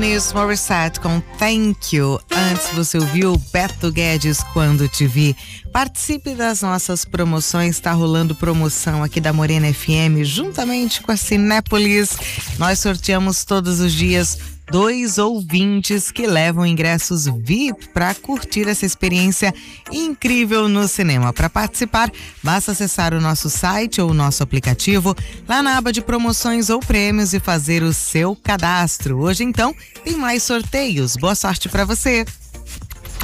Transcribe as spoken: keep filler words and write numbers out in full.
Alanis Morissette com Thank You. Antes você ouviu Beto Guedes, Quando Te Vi. Participe das nossas promoções, está rolando promoção aqui da Morena F M juntamente com a Cinépolis. Nós sorteamos todos os dias dois ouvintes que levam ingressos V I P para curtir essa experiência incrível no cinema. Para participar, basta acessar o nosso site ou o nosso aplicativo, lá na aba de promoções ou prêmios e fazer o seu cadastro. Hoje, então, tem mais sorteios. Boa sorte para você!